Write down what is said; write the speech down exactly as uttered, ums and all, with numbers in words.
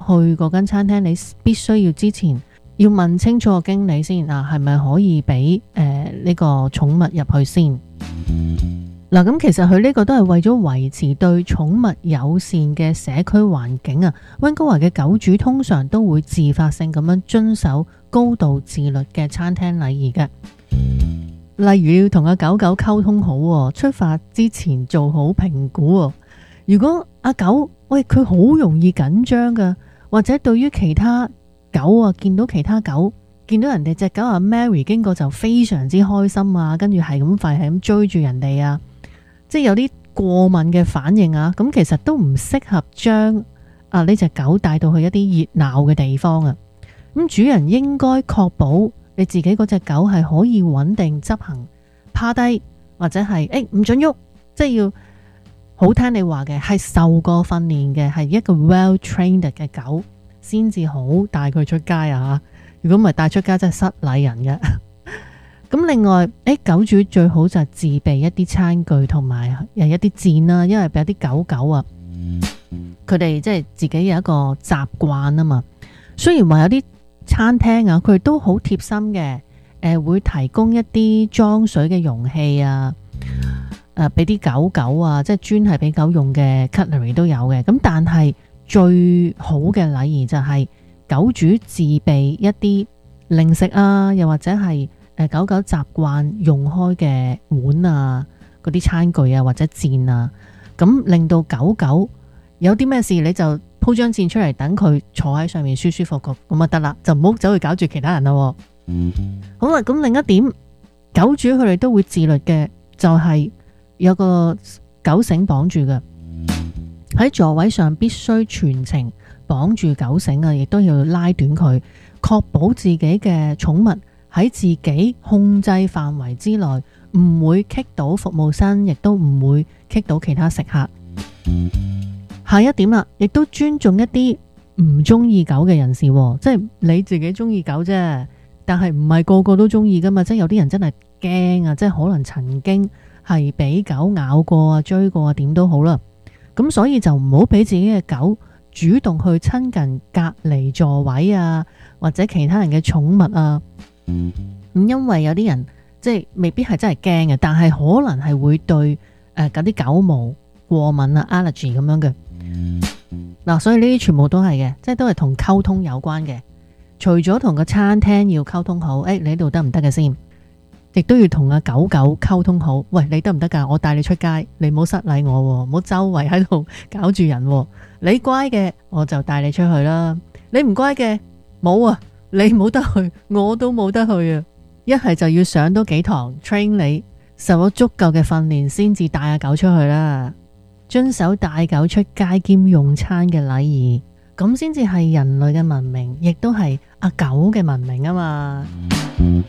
去嗰間餐廳，你必須要之前要問清楚個經理先啊，係咪可以俾誒呢個寵物入去先？嗱，咁其實佢呢個都係為咗維持對寵物友善嘅社區環境啊。溫哥華嘅狗主通常都會自發性咁樣遵守高度自律嘅餐廳禮儀嘅，例如要同阿狗狗溝通好，出發之前做好評估。如果阿狗喂佢好容易緊張噶，或者對於其他狗啊，見到其他狗見到人哋隻狗阿 Mary 經過就非常之開心啊，跟住係咁快係咁追住人哋啊，即係有啲過敏嘅反應啊，咁其實都唔適合將啊呢隻狗帶到去一啲熱鬧嘅地方啊。咁主人應該確保你自己嗰隻狗係可以穩定執行趴低或者係誒唔准喐，即係要好聽你話嘅，係受過訓練嘅，係一個 well trained 嘅狗先至好帶佢出街啊。如果唔係帶出街真係失禮人嘅。咁另外，誒狗主最好就係自備一啲餐具同埋誒一啲墊啦，因為有啲狗狗啊，佢哋即係自己有一個習慣啊嘛。雖然話有啲餐廳啊，佢哋都好貼心嘅，誒會提供一啲裝水嘅容器啊，誒俾啲狗狗啊，即係專係俾狗用嘅 cutlery 都有嘅。咁但係最好嘅禮儀就係狗主自備一啲零食啊，又或者係誒狗狗習慣用開嘅碗啊，嗰啲餐具啊或者墊啊，咁令到狗狗有啲咩事你就鋪張墊出嚟，等佢坐喺上面舒舒服服咁就得啦，就唔好走去搞住其他人啦。好啦，咁另一點，狗主佢哋都會自律嘅，就係有個狗繩綁住嘅，喺座位上必須全程綁住狗繩啊，亦都要拉短佢，確保自己嘅寵物喺自己控制範圍之內，唔會棘到服務生，亦都唔會棘到其他食客。下一點啦，亦都尊重一啲唔中意狗嘅人士，即係你自己中意狗啫，但係唔係個個都中意噶嘛，即係有啲人真係驚啊，即係可能曾經係俾狗咬過啊、追過啊，點都好啦。咁所以就唔好俾自己嘅狗主動去親近隔離座位啊，或者其他人嘅寵物啊。咁因為有啲人即係未必係真係驚嘅，但係可能係會對誒嗰啲狗毛過敏啊、allergy 咁樣嘅。嗱，所以呢啲全部都係嘅，即係都係同溝通有關嘅。除咗同個餐廳要溝通好，誒你呢度得唔得嘅先，亦都要同阿狗狗溝通好。喂，你得唔得噶？我帶你出街，你唔好失禮我，唔好周圍喺度搞住人。你乖嘅，我就帶你出去啦。你唔乖嘅，冇啊，你冇得去，我都冇得去啊。一係就要上多幾堂 train 你，受咗足夠嘅訓練先至帶阿狗出去啦。遵守帶狗出街兼用餐嘅禮儀，咁先至係人類嘅文明，亦都係阿狗嘅文明啊嘛。